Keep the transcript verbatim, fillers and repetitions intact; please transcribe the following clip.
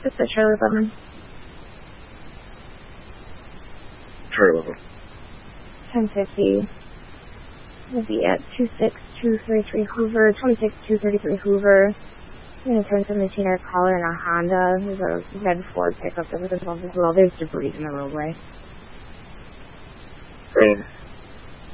It's a Charlie eleven. Charlie eleven. ten fifty. We'll be at two six two three three Hoover, twenty-six two thirty-three Hoover. I'm going to turn seventeen our caller in a Honda. There's a red Ford pickup that was involved as well. There's debris in the roadway. Green.